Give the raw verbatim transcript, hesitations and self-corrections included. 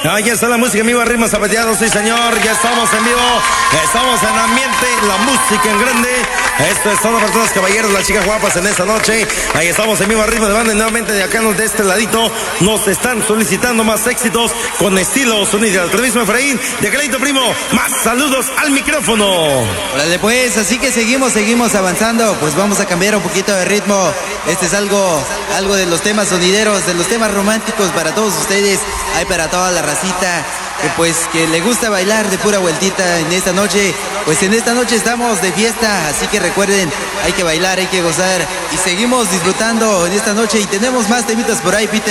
Ahí está la música en vivo, ritmo zapateado, sí señor, ya estamos en vivo, estamos en ambiente, la música en grande. Esto es todo para todos los caballeros, las chicas guapas en esta noche. Ahí estamos en vivo, ritmo de banda, y nuevamente de acá de este ladito nos están solicitando más éxitos con estilo sonido. El mismo Efraín, de aquelito primo, más saludos al micrófono. Órale pues, así que seguimos, seguimos avanzando, pues vamos a cambiar un poquito de ritmo. Este es algo, algo de los temas sonideros, de los temas románticos para todos ustedes, hay para toda la racita que pues que le gusta bailar de pura vueltita en esta noche. Pues en esta noche estamos de fiesta, así que recuerden, hay que bailar, hay que gozar y seguimos disfrutando en esta noche y tenemos más temitas por ahí, Peter.